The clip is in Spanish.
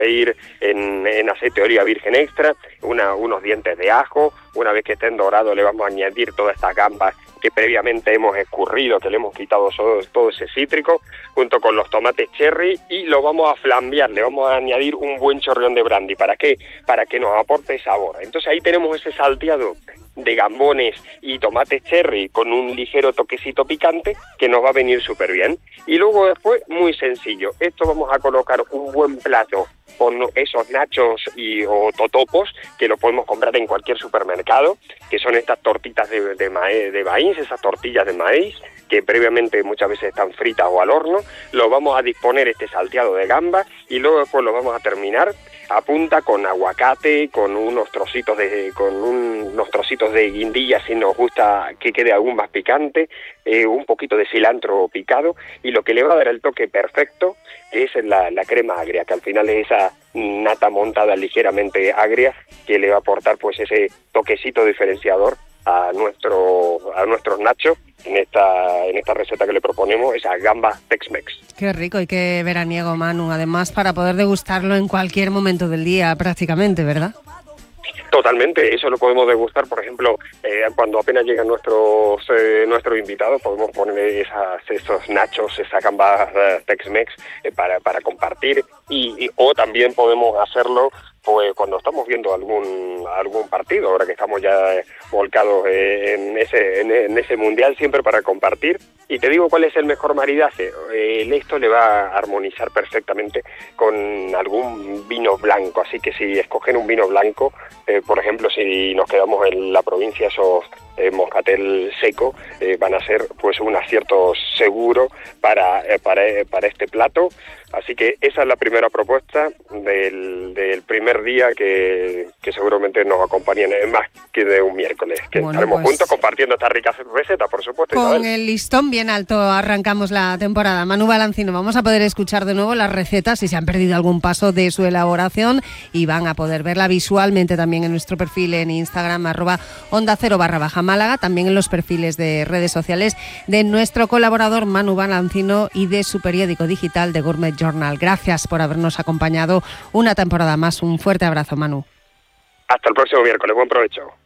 freír en aceite de oliva virgen extra, unos dientes de ajo. Una vez que estén dorados le vamos a añadir todas estas gambas que previamente hemos escurrido, que le hemos quitado todo ese cítrico, junto con los tomates cherry, y lo vamos a flambear, le vamos a añadir un buen chorreón de brandy. ¿Para qué? Para que nos aporte sabor. Entonces ahí tenemos ese salteado de gambones y tomates cherry con un ligero toquecito picante que nos va a venir súper bien. Y luego después, muy sencillo, esto vamos a colocar un buen plato con esos nachos o totopos que lo podemos comprar en cualquier supermercado, que son estas tortitas de maíz, esas tortillas de maíz que previamente muchas veces están fritas o al horno. Lo vamos a disponer este salteado de gamba y luego después lo vamos a terminar a punta con aguacate, con unos trocitos de guindilla si nos gusta que quede aún más picante, un poquito de cilantro picado, y lo que le va a dar el toque perfecto es la crema agria, que al final es esa nata montada ligeramente agria que le va a aportar pues ese toquecito diferenciador a nuestros nachos en esta receta que le proponemos, esa gamba Tex-Mex. Qué rico y qué veraniego, Manu, además para poder degustarlo en cualquier momento del día prácticamente, ¿verdad? Totalmente, eso lo podemos degustar, por ejemplo, cuando apenas llegan nuestros invitados, podemos poner esos nachos, esa gamba Tex-Mex para compartir, o también podemos hacerlo pues cuando estamos viendo algún partido, ahora que estamos ya volcados en ese mundial, siempre para compartir. Y te digo cuál es el mejor maridaje. Esto le va a armonizar perfectamente con algún vino blanco, así que si escogen un vino blanco, por ejemplo, si nos quedamos en la provincia, esos moscatel seco van a ser pues un acierto seguro para este plato. Así que esa es la primera propuesta del primer día que seguramente nos acompañen más que de un miércoles, que estaremos juntos compartiendo esta rica receta, por supuesto. Con Isabel. el listón bien alto arrancamos la temporada. Manu Balancino, vamos a poder escuchar de nuevo las recetas si se han perdido algún paso de su elaboración, y van a poder verla visualmente también en nuestro perfil en Instagram @onda0_Málaga, también en los perfiles de redes sociales de nuestro colaborador Manu Balancino y de su periódico digital de Gourmet Journal. Gracias por habernos acompañado una temporada más. Un fuerte abrazo, Manu. Hasta el próximo miércoles. Buen provecho.